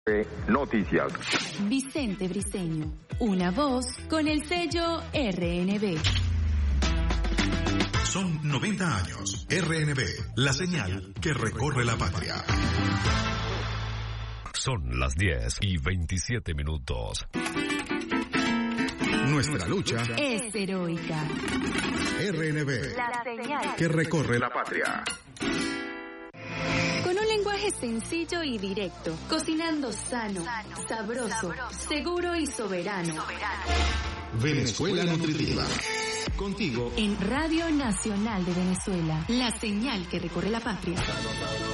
Noticias. Vicente Briceño, una voz con el sello RNB. Son 90 años. RNB, la señal que recorre la patria. Son las 10:27. Nuestra lucha es heroica. RNB, La señal que recorre la patria. Con un lenguaje sencillo y directo, cocinando sano, sabroso, seguro y soberano. Venezuela Nutritiva. Contigo En Radio Nacional de Venezuela, la señal que recorre la patria.